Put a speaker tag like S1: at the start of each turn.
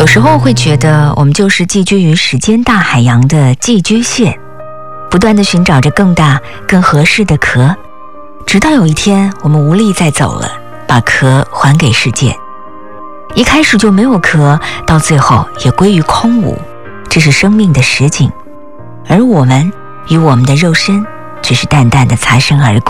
S1: 有时候会觉得我们就是寄居于时间大海洋的寄居蟹，不断地寻找着更大更合适的壳，直到有一天我们无力再走了，把壳还给世界。一开始就没有壳，到最后也归于空无，这是生命的实景。而我们与我们的肉身只是淡淡的擦身而过。